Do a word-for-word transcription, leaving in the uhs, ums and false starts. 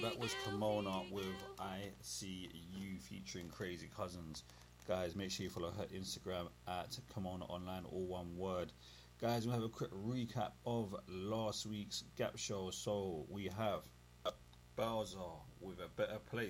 That was Kimona with I See You featuring Crazy Cousins. Guys, make sure you follow her Instagram at Kimona Online, all one word. Guys, we'll have a quick recap of last week's Gap show. So we have Bowser with A Better Place.